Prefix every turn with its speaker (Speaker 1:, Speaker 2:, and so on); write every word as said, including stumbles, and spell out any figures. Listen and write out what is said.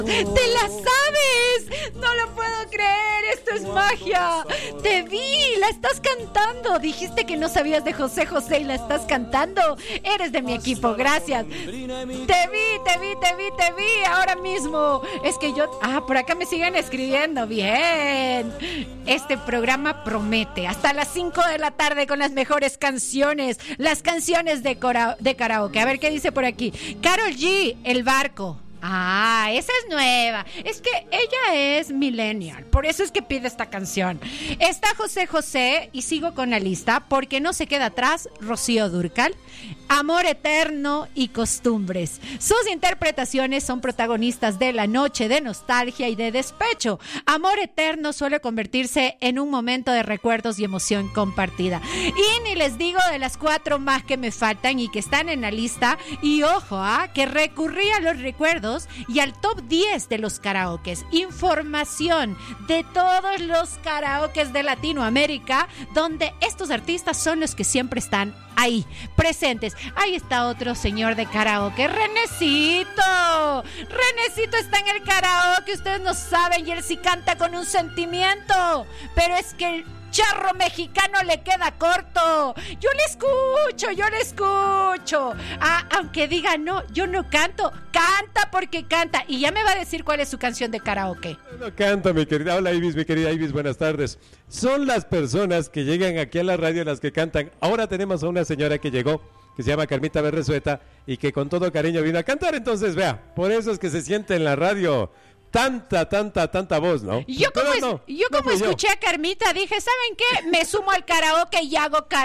Speaker 1: ¡Te la sabes! ¡No lo puedo creer! ¡Esto es magia! ¡Te vi! ¡La estás cantando! Dijiste que no sabías de José José y la estás cantando. Eres de mi equipo, gracias. Te vi, te vi, te vi, te vi ahora mismo. Es que yo... Ah, por acá me siguen escribiendo. Bien. Este programa promete. Hasta las cinco de la tarde con las mejores canciones. Las canciones de, cora- de karaoke. A ver qué dice por aquí. Karol G, El Barco. Ah, esa es nueva. Es que ella es millennial, por eso es que pide esta canción. Está José José, y sigo con la lista, porque no se queda atrás Rocío Dúrcal, Amor Eterno y Costumbres. Sus interpretaciones son protagonistas de la noche de nostalgia y de despecho. Amor Eterno suele convertirse en un momento de recuerdos y emoción compartida. Y ni les digo de las cuatro más que me faltan y que están en la lista. Y ojo, ¿ah? que recurrí a los recuerdos y al top diez de los karaokes. Información de todos los karaokes de Latinoamérica, donde estos artistas son los que siempre están ahí, presentes. Ahí está otro señor de karaoke, Renecito. Renecito está en el karaoke, ustedes no saben, y él sí canta con un sentimiento, pero es que el charro mexicano le queda corto. Yo le escucho, yo le escucho. Ah, aunque diga no, yo no canto. Canta porque canta. Y ya me va a decir cuál es su canción de karaoke.
Speaker 2: No canta, mi querida. Hola, Ibis, mi querida Ibis, buenas tardes. Son las personas que llegan aquí a la radio las que cantan. Ahora tenemos a una señora que llegó, que se llama Carmita Berrezueta, y que con todo cariño vino a cantar. Entonces, vea, por eso es que se siente en la radio tanta, tanta, tanta voz, ¿no?
Speaker 1: Yo como, es,
Speaker 2: no,
Speaker 1: yo
Speaker 2: no
Speaker 1: como escuché yo. a Carmita, dije, ¿saben qué? Me sumo al karaoke y hago karaoke.